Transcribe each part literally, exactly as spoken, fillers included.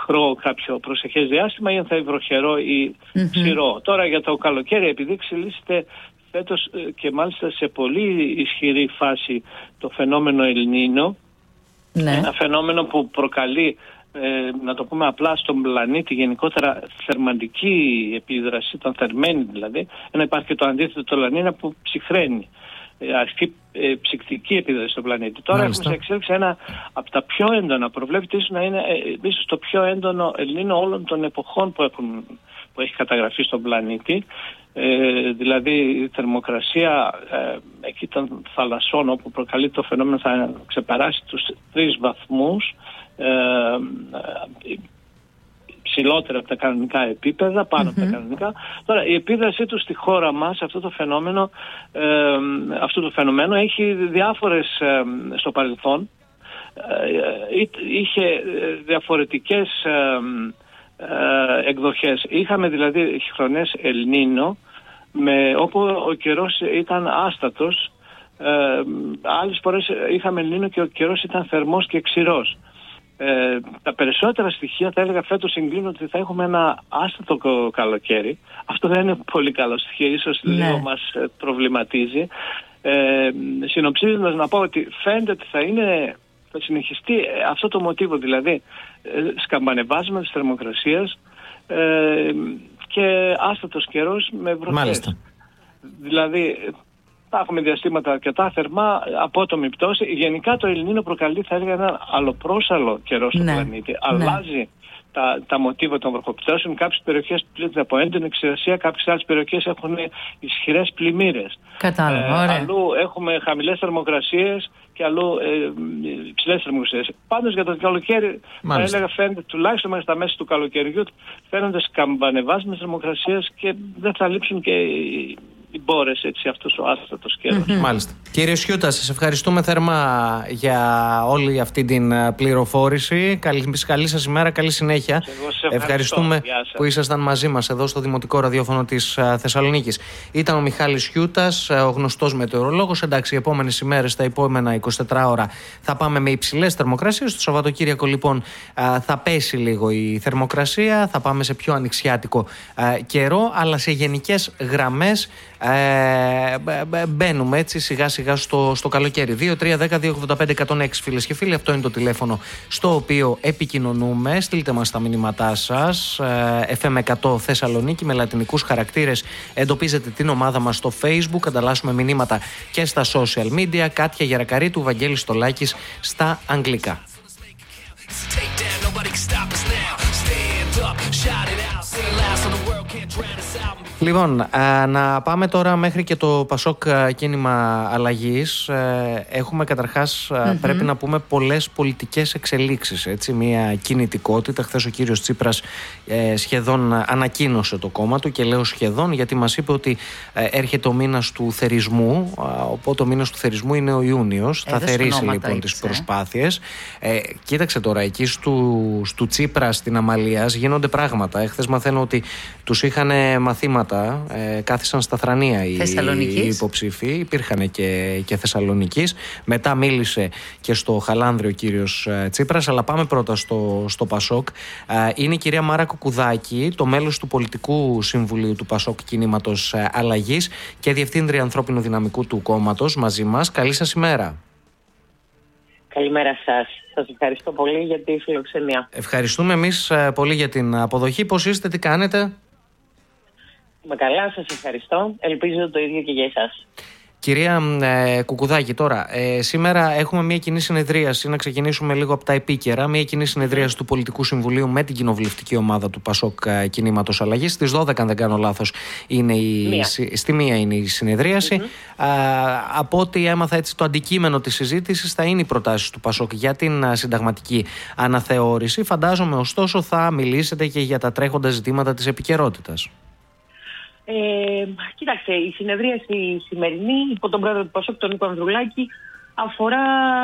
ψυχρό κάποιο προσεχές διάστημα ή αν θα είναι βροχερό ή mm-hmm. ψηρό. Τώρα για το καλοκαίρι, επειδή εξελίσσεται φέτος και μάλιστα σε πολύ ισχυρή φάση το φαινόμενο Ελνίνο, ναι. ένα φαινόμενο που προκαλεί, ε, να το πούμε απλά, στον πλανήτη γενικότερα θερμαντική επίδραση, όταν θερμαίνει δηλαδή, ενώ υπάρχει και το αντίθετο το Λανίνα που ψυχραίνει. Αρχή ε, ψυκτική επίδραση στον πλανήτη. Τώρα Μάλιστα. έχουμε σε εξέλιξη ένα από τα πιο έντονα, προβλέπεται ίσως να είναι ε, ίσως το πιο έντονο Ελνίνο όλων των εποχών που, έχουν, που έχει καταγραφεί στον πλανήτη. Ε, δηλαδή η θερμοκρασία ε, εκεί των θαλασσών όπου προκαλεί το φαινόμενο θα ξεπεράσει τους τρεις βαθμούς, ε, ε, ψηλότερα από τα κανονικά επίπεδα, πάνω mm-hmm. από τα κανονικά. Τώρα η επίδρασή του στη χώρα μας, αυτό το φαινόμενο, ε, αυτό το φαινόμενο έχει διάφορες ε, στο παρελθόν. Ε, είχε διαφορετικές ε, ε, εκδοχές. Είχαμε δηλαδή χρονές Ελνίνο, με, όπου ο καιρός ήταν άστατος. Ε, άλλες φορές είχαμε Ελνίνο και ο καιρός ήταν θερμός και ξηρός. Ε, τα περισσότερα στοιχεία θα έλεγα φέτος συγκλίνουν ότι θα έχουμε ένα άστατο καλοκαίρι. Αυτό δεν είναι πολύ καλό στοιχείο, ίσως ναι. λίγο μας προβληματίζει. Ε, συνοψίζοντας να πω ότι φαίνεται ότι θα, είναι, θα συνεχιστεί αυτό το μοτίβο, δηλαδή σκαμπανεβάσμα της θερμοκρασίας ε, και άστατος καιρός με βροχές. Μάλιστα. Δηλαδή θα έχουμε διαστήματα αρκετά θερμά, απότομη πτώση. Γενικά το Ελνίνο προκαλεί, θα έλεγα, ένα αλλοπρόσαλλο καιρό στον ναι. πλανήτη. Ναι. Αλλάζει τα, τα μοτίβα των βροχοπτώσεων. Κάποιες περιοχές πλήττονται από έντονη ξηρασία, κάποιες άλλες περιοχές έχουν ισχυρές πλημμύρες. Κατάλαβα, ε, αλλού έχουμε χαμηλές θερμοκρασίες και αλλού ε, υψηλές θερμοκρασίες. Πάντως για το καλοκαίρι, θα έλεγα, φαίνεται τουλάχιστον μέχρι τα μέσα του καλοκαιριού, φαίνονται σκαμπανεβάσμες θερμοκρασίες και δεν θα λείψουν και οι οι μπόρες, έτσι, αυτός ο άστατος καιρός. Mm-hmm. Μάλιστα. Κύριε Σιούτα, σας ευχαριστούμε θερμά για όλη αυτή την πληροφόρηση. Καλή, καλή σας ημέρα, καλή συνέχεια. Ευχαριστούμε που ήσασταν μαζί μας εδώ στο Δημοτικό Ραδιόφωνο της Θεσσαλονίκης. Ήταν ο Μιχάλης Σιούτας, ο γνωστός μετεωρολόγος. Εντάξει, οι επόμενες ημέρες, τα επόμενα εικοσιτέσσερις ώρα, θα πάμε με υψηλές θερμοκρασίες. Το Σαββατοκύριακο, λοιπόν, θα πέσει λίγο η θερμοκρασία, θα πάμε σε πιο ανοιξιάτικο καιρό, αλλά σε γενικές γραμμές Ε, μπαίνουμε έτσι σιγά σιγά στο, στο καλοκαίρι. δύο τρία ένα μηδέν δύο ογδόντα πέντε εκατόν έξι, φίλες και φίλοι, αυτό είναι το τηλέφωνο στο οποίο επικοινωνούμε. Στείλτε μας τα μηνύματά σας. ε, εφ εμ εκατό Θεσσαλονίκη με λατινικούς χαρακτήρες. Εντοπίζετε την ομάδα μας στο Facebook. Ανταλλάσσουμε μηνύματα και στα social media. Κάτια Γερακαρίτου, Βαγγέλης Στολάκης στα αγγλικά. Λοιπόν, α, να πάμε τώρα μέχρι και το Πασόκ κίνημα αλλαγής. Ε, έχουμε καταρχάς, mm-hmm. πρέπει να πούμε, πολλές πολιτικές εξελίξεις. Έτσι, μια κινητικότητα. Χθες ο κύριος Τσίπρας ε, σχεδόν ανακοίνωσε το κόμμα του, και λέω σχεδόν γιατί μας είπε ότι ε, έρχεται ο μήνας του θερισμού. Α, οπότε ο μήνας του θερισμού είναι ο Ιούνιος. Θα θερήσει λοιπόν έτσι τις προσπάθειες. Ε, κοίταξε τώρα, εκεί στου, στου Τσίπρα στην Αμαλίας γίνονται πράγματα. Ε, χθες μαθαίνω ότι τους είχαν μαθήματα. Ε, κάθισαν στα Θρανία οι, οι υποψήφοι, υπήρχαν και, και Θεσσαλονικής. Μετά μίλησε και στο Χαλάνδρη ο κύριος Τσίπρας. Αλλά πάμε πρώτα στο, στο Πασόκ. Ε, είναι η κυρία Μάρα Κουκουδάκη, το μέλος του Πολιτικού Συμβουλίου του Πασόκ Κινήματος Αλλαγής και Διευθύντρια Ανθρώπινου Δυναμικού του κόμματος, μαζί μας. Καλή σας ημέρα. Καλημέρα σας. Σας ευχαριστώ πολύ για τη φιλοξενία. Ευχαριστούμε εμείς πολύ για την αποδοχή. Πώς είστε, τι κάνετε? Με καλά, σας ευχαριστώ. Ελπίζω το ίδιο και για εσάς. Κυρία ε, Κουκουδάκη, τώρα, ε, σήμερα έχουμε μια κοινή συνεδρίαση, να ξεκινήσουμε λίγο από τα επίκαιρα, μια κοινή συνεδρίαση του Πολιτικού Συμβουλίου με την κοινοβουλευτική ομάδα του Πασόκ Κινήματος Αλλαγής. Στις δώδεκα, αν δεν κάνω λάθος, είναι η, μία. στη μία είναι η συνεδρίαση. Mm-hmm. Α, από ό,τι έμαθα, έτσι, το αντικείμενο της συζήτησης θα είναι οι προτάσεις του Πασόκ για την συνταγματική αναθεώρηση. Φαντάζομαι, ωστόσο, θα μιλήσετε και για τα τρέχοντα ζητήματα της επικαιρότητας. Ε, κοιτάξτε, η συνεδρίαση η σημερινή υπό τον πρόεδρο του Πασόκ, τον Νίκο Ανδρουλάκη, αφορά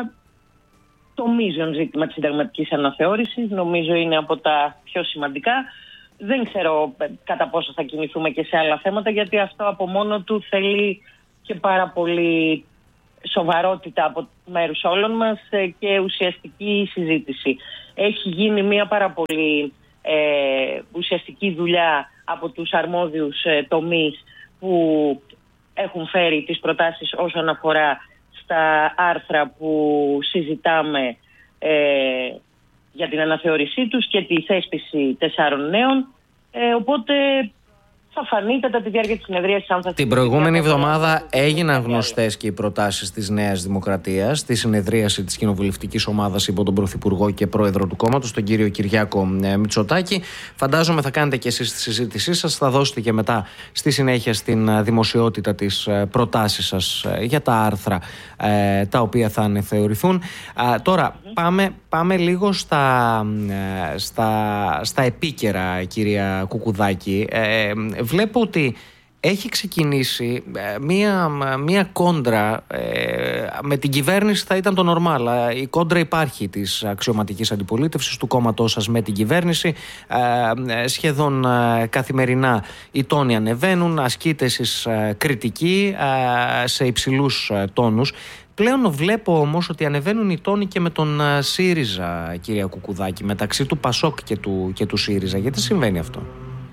το μείζον ζήτημα της συνταγματικής αναθεώρησης. Νομίζω είναι από τα πιο σημαντικά. Δεν ξέρω κατά πόσο θα κινηθούμε και σε άλλα θέματα, γιατί αυτό από μόνο του θέλει και πάρα πολύ σοβαρότητα από μέρους όλων μας και ουσιαστική συζήτηση. έχει γίνει μια πάρα πολύ ε, ουσιαστική δουλειά από τους αρμόδιους ε, τομείς που έχουν φέρει τις προτάσεις όσον αφορά στα άρθρα που συζητάμε ε, για την αναθεώρησή τους και τη θέσπιση τεσσάρων νέων. Ε, οπότε θα φανεί κατά τη διάρκεια της συνεδρίας αν θα... Την προηγούμενη εβδομάδα έγιναν γνωστές και οι προτάσεις της Νέας Δημοκρατίας στη συνεδρίαση της κοινοβουλευτικής ομάδας υπό τον Πρωθυπουργό και Πρόεδρο του κόμματος, τον κύριο Κυριάκο Μητσοτάκη. Φαντάζομαι θα κάνετε και εσείς τη συζήτησή σας, θα δώσετε και μετά στη συνέχεια στην δημοσιότητα τις προτάσεις σας για τα άρθρα ε, τα οποία θα αναθεωρηθούν. Ε, τώρα mm-hmm. πάμε, πάμε λίγο στα, στα, στα επίκαιρα, κυρία Κουκουδάκη. Ε, Βλέπω ότι έχει ξεκινήσει μία, μία κόντρα ε, με την κυβέρνηση, θα ήταν το νορμάλ. Η κόντρα υπάρχει της αξιωματικής αντιπολίτευσης του κόμματός σας με την κυβέρνηση. Ε, σχεδόν ε, καθημερινά οι τόνοι ανεβαίνουν, ασκείται εσείς ε, κριτική ε, σε υψηλούς ε, τόνους. Πλέον βλέπω όμως ότι ανεβαίνουν οι τόνοι και με τον ε, ΣΥΡΙΖΑ, κυρία Κουκουδάκη, μεταξύ του ΠΑΣΟΚ και του, και του ΣΥΡΙΖΑ. Γιατί συμβαίνει αυτό?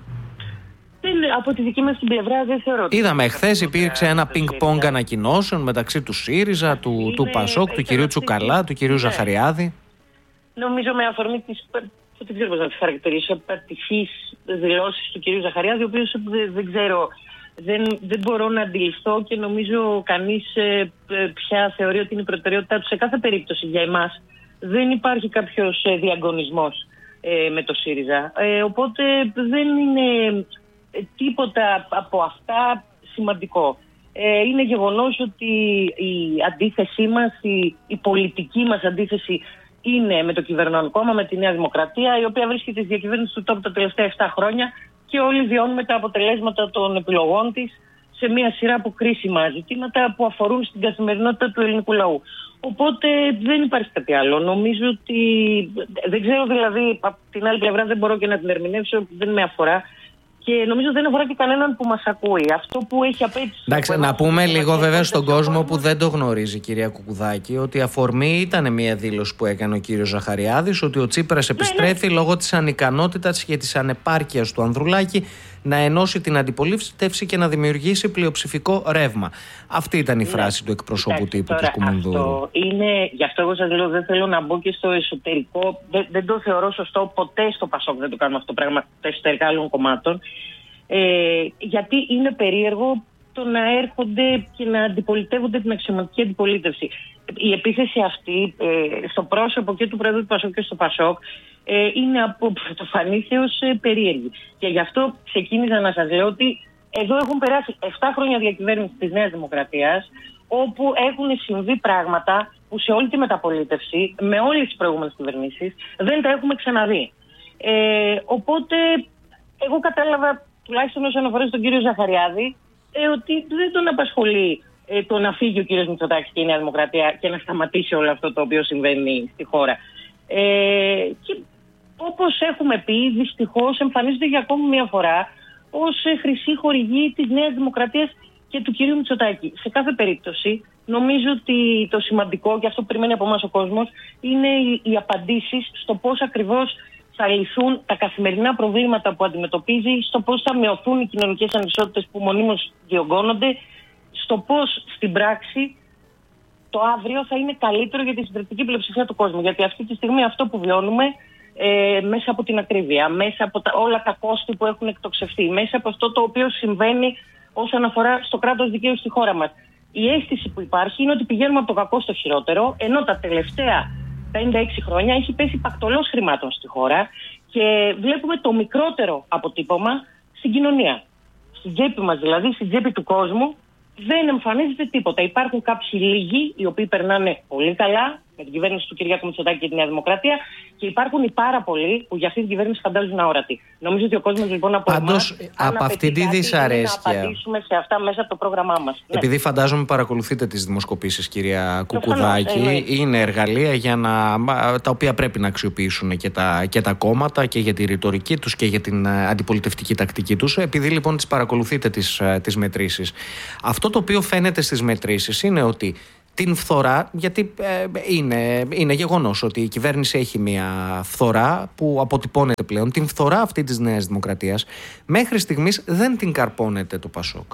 Από τη δική μας την πλευρά δεν θεωρώ. Είδαμε χθες υπήρξε ένα πινκ-πονγκ ανακοινώσεων μεταξύ του ΣΥΡΙΖΑ, του, είναι, του ΠΑΣΟΚ, του κυρίου Τσουκαλά, του κυρίου ναι. Ζαχαριάδη. Νομίζω με αφορμή της, δεν ξέρω πώς να τις χαρακτηρίσω, πατυχής δηλώσεις του κυρίου Ζαχαριάδη, ο οποίος δεν, δεν ξέρω, δεν, δεν μπορώ να αντιληφθώ και νομίζω κανείς ε, πια θεωρεί ότι είναι η προτεραιότητά του σε κάθε περίπτωση για εμάς. Δεν υπάρχει κάποιος ε, διαγωνισμός ε, με το ΣΥΡΙΖΑ. Ε, οπότε δεν είναι τίποτα από αυτά σημαντικό. Ε, είναι γεγονός ότι η αντίθεσή μας, η, η πολιτική μας αντίθεση είναι με το κυβερνών κόμμα, με τη Νέα Δημοκρατία, η οποία βρίσκεται στη διακυβέρνηση του τόπου τα τελευταία επτά χρόνια και όλοι βιώνουμε τα αποτελέσματα των επιλογών της σε μια σειρά από κρίσιμα ζητήματα που αφορούν στην καθημερινότητα του ελληνικού λαού. Οπότε δεν υπάρχει κάτι άλλο. Νομίζω ότι, δεν ξέρω δηλαδή, από την άλλη πλευρά δεν μπορώ και να την ερμηνεύσω, δεν με αφορά. Και νομίζω δεν αφορά και κανέναν που μας ακούει. Αυτό που έχει απέτηση. Εντάξει, να πούμε λίγο βέβαια στον κόσμο που δεν το γνωρίζει, κυρία Κουκουδάκη, ότι αφορμή ήταν μια δήλωση που έκανε ο κύριος Ζαχαριάδης ότι ο Τσίπρας επιστρέφει ναι, ναι. λόγω της ανικανότητας και της ανεπάρκειας του Ανδρουλάκη να ενώσει την αντιπολίτευση και να δημιουργήσει πλειοψηφικό ρεύμα. Αυτή ήταν η ναι. φράση του εκπροσώπου Εντάξει, τύπου του Κουμουνδούρου. Αυτό είναι, γι' αυτό εγώ σας λέω, δεν θέλω να μπω και στο εσωτερικό. Δεν, δεν το θεωρώ σωστό. Ποτέ στο ΠΑΣΟΚ δεν το κάνουμε αυτό το πράγμα, τα εσωτερικά άλλων κομμάτων. Ε, γιατί είναι περίεργο το να έρχονται και να αντιπολιτεύονται την αξιωματική αντιπολίτευση. Η επίθεση αυτή ε, στο πρόσωπο και του Πρόεδρου του ΠΑΣΟΚ και στο ΠΑΣΟΚ ε, είναι από πρωτοφανή έως ε, περίεργη. Και γι' αυτό ξεκίνησα να σας λέω ότι εδώ έχουν περάσει επτά χρόνια διακυβέρνηση της Νέας Δημοκρατίας, όπου έχουν συμβεί πράγματα που σε όλη τη μεταπολίτευση, με όλες τις προηγούμενες κυβερνήσεις, δεν τα έχουμε ξαναδεί. Ε, οπότε εγώ κατάλαβα, τουλάχιστον όσον αφορά στον κύριο Ζαχαριάδη, ε, ότι δεν τον απασχολεί ε, το να φύγει ο κύριος Μητσοτάκης και η Νέα Δημοκρατία και να σταματήσει όλο αυτό το οποίο συμβαίνει στη χώρα. Ε, και όπως έχουμε πει, δυστυχώς εμφανίζονται για ακόμη μια φορά ως ε, χρυσή χορηγή της Νέας Δημοκρατίας και του κυρίου Μητσοτάκη. Σε κάθε περίπτωση, νομίζω ότι το σημαντικό και αυτό που περιμένει από εμάς ο κόσμος είναι οι, οι απαντήσεις στο πώς ακριβώς θα λυθούν τα καθημερινά προβλήματα που αντιμετωπίζει, στο πώς θα μειωθούν οι κοινωνικές ανισότητες που μονίμως διωγγώνονται, στο πώς στην πράξη το αύριο θα είναι καλύτερο για τη συντριπτική πλειοψηφία του κόσμου. Γιατί αυτή τη στιγμή αυτό που βιώνουμε ε, μέσα από την ακρίβεια, μέσα από τα, όλα τα κόστη που έχουν εκτοξευθεί, μέσα από αυτό το οποίο συμβαίνει όσον αφορά στο κράτος δικαίου στη χώρα μας. Η αίσθηση που υπάρχει είναι ότι πηγαίνουμε από το κακό στο χειρότερο, ενώ τα τελευταία πενήντα έξι χρόνια έχει πέσει πακτολός χρημάτων στη χώρα και βλέπουμε το μικρότερο αποτύπωμα στην κοινωνία. Στην τσέπη μας δηλαδή, στην τσέπη του κόσμου, δεν εμφανίζεται τίποτα. Υπάρχουν κάποιοι λίγοι οι οποίοι περνάνε πολύ καλά με την κυβέρνηση του Κυριάκου Μητσοτάκη και τη Νέα Δημοκρατία και υπάρχουν οι πάρα πολλοί που για αυτή την κυβέρνηση φαντάζουν αόρατοι. Νομίζω ότι ο κόσμος λοιπόν από εμάς, από αυτή τη δυσαρέσκεια, να απαντήσουμε σε αυτά μέσα από το πρόγραμμά μας. Επειδή ναι. φαντάζομαι παρακολουθείτε τις δημοσκοπήσεις, κυρία Κουκουδάκη, ε, είναι εργαλεία για να, τα οποία πρέπει να αξιοποιήσουν και τα, και τα κόμματα και για τη ρητορική τους και για την αντιπολιτευτική τακτική τους. Επειδή λοιπόν τις παρακολουθείτε τις, τις μετρήσεις, αυτό το οποίο φαίνεται στις μετρήσεις είναι ότι την φθορά, γιατί ε, είναι, είναι γεγονός ότι η κυβέρνηση έχει μια φθορά που αποτυπώνεται πλέον, την φθορά αυτή της Νέας Δημοκρατίας, μέχρι στιγμής δεν την καρπώνεται το Πασόκ.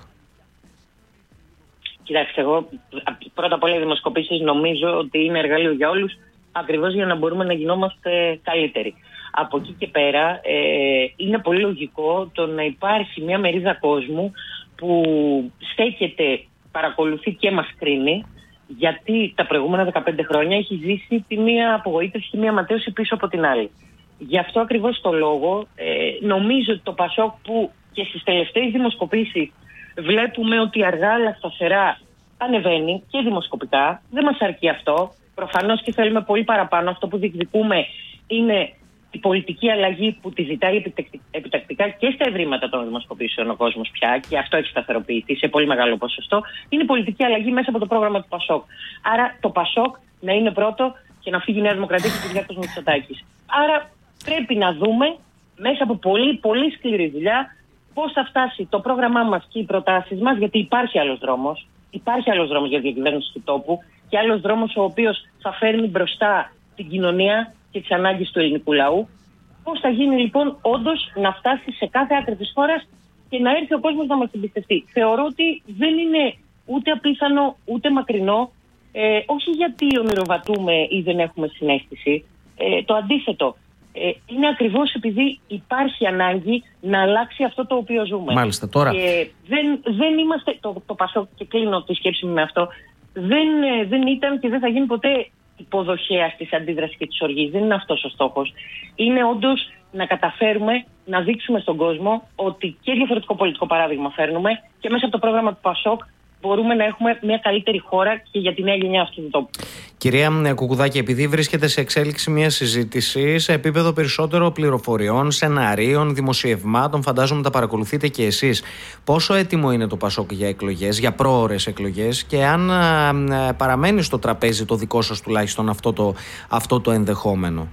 Κοιτάξτε, εγώ πρώτα απ' όλα οι δημοσκοπήσεις νομίζω ότι είναι εργαλείο για όλους, ακριβώς για να μπορούμε να γινόμαστε καλύτεροι. Από εκεί και πέρα ε, είναι πολύ λογικό το να υπάρχει μια μερίδα κόσμου που στέκεται, παρακολουθεί και μας κρίνει, γιατί τα προηγούμενα δεκαπέντε χρόνια έχει ζήσει τη μία απογοήτευση και μία ματέωση πίσω από την άλλη. Γι' αυτό ακριβώς το λόγο ε, νομίζω ότι το Πασόκ, που και στις τελευταίες δημοσκοπήσεις βλέπουμε ότι αργά αλλά σταθερά ανεβαίνει και δημοσκοπικά, δεν μας αρκεί αυτό. Προφανώς και θέλουμε πολύ παραπάνω. Αυτό που διεκδικούμε είναι η πολιτική αλλαγή που τη ζητάει επιτακτικά και στα ευρήματα των δημοσκοπήσεων ο κόσμος πια, και αυτό έχει σταθεροποιηθεί σε πολύ μεγάλο ποσοστό. Είναι η πολιτική αλλαγή μέσα από το πρόγραμμα του Πασόκ. Άρα το Πασόκ να είναι πρώτο και να φύγει η Νέα Δημοκρατία και ο Κυριάκος Μητσοτάκης. Άρα πρέπει να δούμε μέσα από πολύ, πολύ σκληρή δουλειά πώς θα φτάσει το πρόγραμμά μας και οι προτάσεις μας, γιατί υπάρχει άλλος δρόμος. Υπάρχει άλλος δρόμος για διακυβέρνηση του τόπου και άλλος δρόμος ο οποίος θα φέρνει μπροστά την κοινωνία και τις ανάγκες του ελληνικού λαού. Πώς θα γίνει λοιπόν όντως να φτάσει σε κάθε άκρη της χώρας και να έρθει ο κόσμος να μας εμπιστευτεί. Θεωρώ ότι δεν είναι ούτε απίθανο ούτε μακρινό, ε, όχι γιατί ονειροβατούμε ή δεν έχουμε συναίσθηση. Ε, το αντίθετο. Ε, είναι ακριβώς επειδή υπάρχει ανάγκη να αλλάξει αυτό το οποίο ζούμε. Μάλιστα, τώρα. Και δεν, δεν είμαστε, το, το Πασόκ, και κλείνω τη σκέψη μου με αυτό, δεν, δεν ήταν και δεν θα γίνει ποτέ υποδοχέας της αντίδρασης και της οργής. Δεν είναι αυτός ο στόχος. Είναι όντως να καταφέρουμε να δείξουμε στον κόσμο ότι και διαφορετικό πολιτικό παράδειγμα φέρνουμε και μέσα από το πρόγραμμα του Πασόκ μπορούμε να έχουμε μια καλύτερη χώρα και για τη νέα γενιά αυτού του τόπου. Κυρία Κουκουδάκη, επειδή βρίσκεται σε εξέλιξη μια συζήτηση σε επίπεδο περισσότερο πληροφοριών, σεναρίων, δημοσιευμάτων, φαντάζομαι τα παρακολουθείτε και εσείς, πόσο έτοιμο είναι το Πασόκ για εκλογές, για πρόωρες εκλογές, και αν α, παραμένει στο τραπέζι το δικό σας τουλάχιστον αυτό το, αυτό το ενδεχόμενο?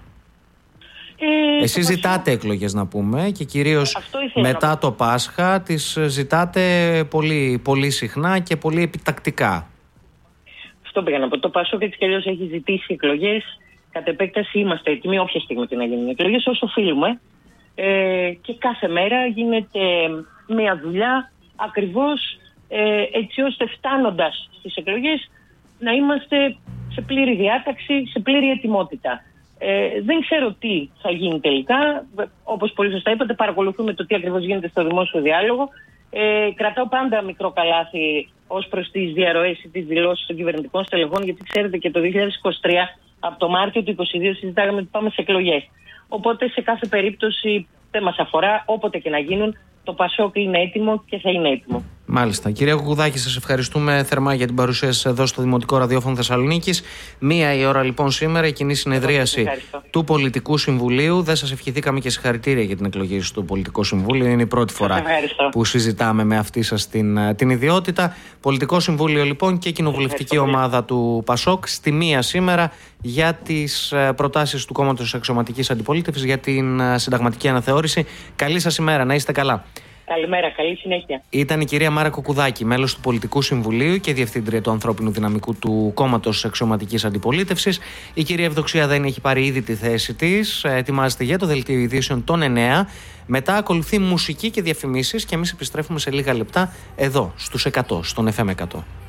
Ε, Εσείς το ζητάτε Πασόκ... εκλογές, να πούμε, και κυρίως μετά να... το Πάσχα τις ζητάτε πολύ, πολύ συχνά και πολύ επιτακτικά. Αυτό πήγα να πω. Το Πασόκ έτσι κι αλλιώς έχει ζητήσει εκλογές. Κατ' επέκταση είμαστε έτοιμοι όποια στιγμή και να γίνουν εκλογές, όσο οφείλουμε. Ε, και κάθε μέρα γίνεται μια δουλειά ακριβώς ε, έτσι ώστε φτάνοντας στις εκλογές να είμαστε σε πλήρη διάταξη, σε πλήρη ετοιμότητα. Ε, δεν ξέρω τι θα γίνει τελικά. Όπως πολύ σωστά είπατε, παρακολουθούμε το τι ακριβώς γίνεται στο δημόσιο διάλογο. Ε, κρατάω πάντα μικρό καλάθι ως προς τις διαρροές ή τις δηλώσεις των κυβερνητικών στελεχών, γιατί ξέρετε και το δύο χιλιάδες είκοσι τρία, από το Μάρτιο του είκοσι δύο, συζητάγαμε ότι πάμε σε εκλογές. Οπότε σε κάθε περίπτωση δεν μας αφορά, όποτε και να γίνουν, το Πασόκ είναι έτοιμο και θα είναι έτοιμο. Μάλιστα. Κυρία Κουκουδάκη, σας ευχαριστούμε θερμά για την παρουσία σας εδώ στο Δημοτικό Ραδιόφωνο Θεσσαλονίκης. Μία η ώρα λοιπόν σήμερα, η κοινή συνεδρίαση του Πολιτικού Συμβουλίου. Δεν σας ευχηθήκαμε και συγχαρητήρια για την εκλογή στο Πολιτικό Συμβούλιο. Είναι η πρώτη φορά που συζητάμε με αυτή σας την, την ιδιότητα. Πολιτικό Συμβούλιο λοιπόν και κοινοβουλευτική ομάδα του Πασόκ στη μία σήμερα για τις προτάσεις του κόμματος Αξιωματικής Αντιπολίτευσης για την συνταγματική αναθεώρηση. Καλή σας ημέρα, να είστε καλά. Καλημέρα, καλή συνέχεια. Ήταν η κυρία Μάρα Κουκουδάκη, μέλος του Πολιτικού Συμβουλίου και διευθύντρια του ανθρώπινου δυναμικού του κόμματος Αξιωματικής Αντιπολίτευσης. Η κυρία Ευδοξία Δένη έχει πάρει ήδη τη θέση της. Ετοιμάζεται για το δελτίο ειδήσεων των εννέα. Μετά ακολουθεί μουσική και διαφημίσεις και εμείς επιστρέφουμε σε λίγα λεπτά εδώ, στους εκατό, στον εφ εμ εκατό.